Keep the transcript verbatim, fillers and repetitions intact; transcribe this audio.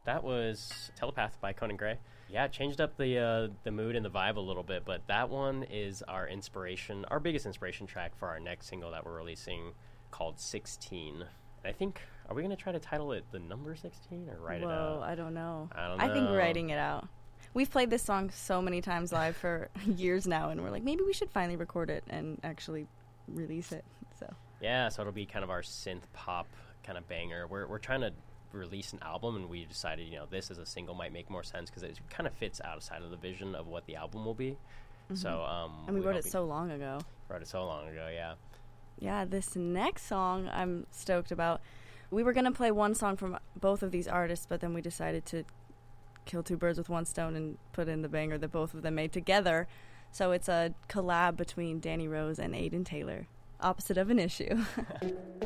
That was Telepath by Conan Gray. Yeah, it changed up the uh, the mood and the vibe a little bit, but that one is our inspiration, our biggest inspiration track for our next single that we're releasing called sixteen. I think, are we going to try to title it the number sixteen or write Whoa, it out? I don't know. I don't know. I think writing it out. We've played this song so many times live for years now, and we're like, maybe we should finally record it and actually release it. So Yeah, so it'll be kind of our synth pop kind of banger. We're we're trying to release an album, and we decided, you know, this as a single might make more sense because it kind of fits outside of the vision of what the album will be. Mm-hmm. So, um, and we, we wrote it we so long ago. Wrote it so long ago, yeah. Yeah, this next song I'm stoked about. We were going to play one song from both of these artists, but then we decided to kill two birds with one stone and put in the banger that both of them made together. So it's a collab between Danny Rose and Aiden Taylor. Opposite of an issue.